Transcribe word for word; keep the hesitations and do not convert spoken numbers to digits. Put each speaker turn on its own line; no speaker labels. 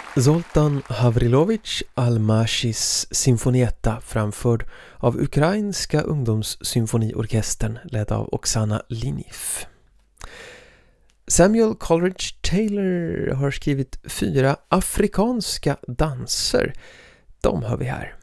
Zoltan Havrilovich Almashis symfonietta framförd av ukrainska ungdomssymfoniorkestern ledd av Oksana Liniv. Samuel Coleridge Taylor har skrivit fyra afrikanska danser. De hör vi här.